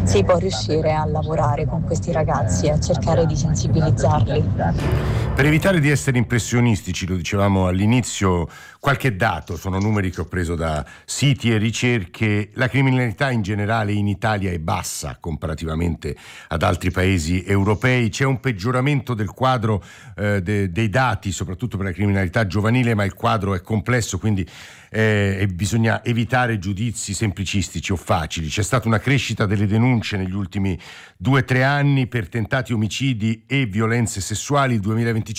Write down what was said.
si può riuscire a lavorare con questi ragazzi e a cercare di sensibilizzarli. Per evitare di essere impressionistici, lo dicevamo all'inizio, qualche dato, sono numeri che ho preso da siti e ricerche. La criminalità in generale in Italia è bassa comparativamente ad altri paesi europei. C'è un peggioramento del quadro dei dati, soprattutto per la criminalità giovanile, ma il quadro è complesso, quindi bisogna evitare giudizi semplicistici o facili. C'è stata una crescita delle denunce negli ultimi 2-3 anni per tentati omicidi e violenze sessuali. Il 2025